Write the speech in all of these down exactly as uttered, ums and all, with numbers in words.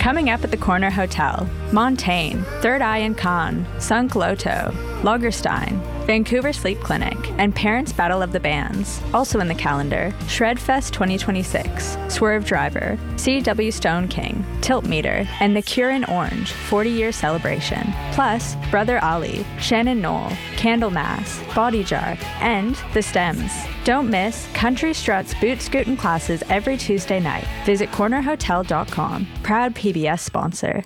Coming up at the Corner Hotel, Montaigne, Third Eye and Con, Sunk Loto, Lagerstein, Vancouver Sleep Clinic, and Parents Battle of the Bands. Also in the calendar, Shredfest twenty twenty-six, Swerve Driver, C W Stone King, Tilt Meter, and The Cure in Orange forty-year celebration. Plus, Brother Ali, Shannon Knoll, Candlemass, Body Jar, and The Stems. Don't miss Country Struts Boot Scootin' classes every Tuesday night. Visit corner hotel dot com. Proud P B S sponsor.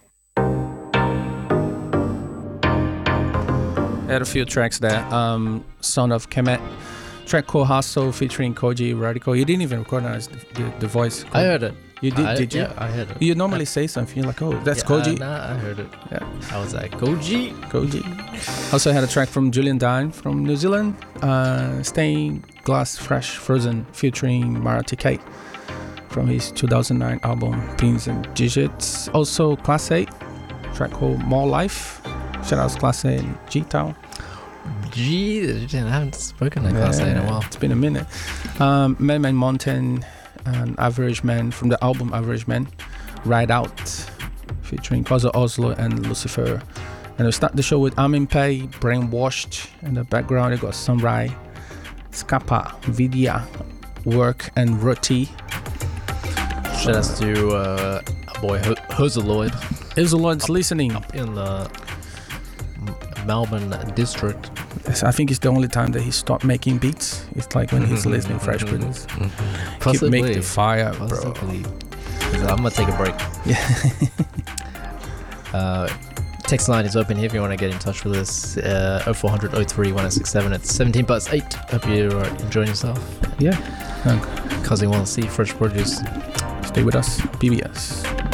I had a few tracks there. Um, Son of Kemet, track called Hustle featuring Koji Radical. You didn't even recognize the, the, the voice. I heard it. You did? I, did you? Yeah, I heard it. You normally I, say something. You're like, oh, that's yeah, Koji. Uh, nah, I heard it. Yeah. I was like, Koji. Koji. Also had a track from Julian Dine from New Zealand, uh, Stained Glass Fresh Frozen featuring Marathi Kate from his two thousand nine album Pins and Digits. Also Class eight, track called More Life. Shout out to Class eight in G-Town. Gee, I haven't spoken to Class eight in a while. It's been a minute. Um, Madman Mountain and Average Man from the album Average Man, Ride Out, featuring Kozo Oslo and Lucifer. And we start the show with Amin Pei, Brainwashed. In the background, you got Samurai, Scapa, Vidya, Work, and Roti. Shout out to uh, our boy Ho- Hozaloid. Hozaloid's listening. Up in the Melbourne district. Yes, I think it's the only time that he stopped making beats. It's like when he's listening Fresh Prince. Mm-hmm. Keep making the fire, Possibly. bro. I'm gonna take a break. Yeah. uh, text line is open here if you want to get in touch with us. Uh, oh four hundred oh three one oh six seven. It's seventeen past eight. Hope you're enjoying yourself. Yeah. Cause you want to see fresh produce. Stay with us. P B S.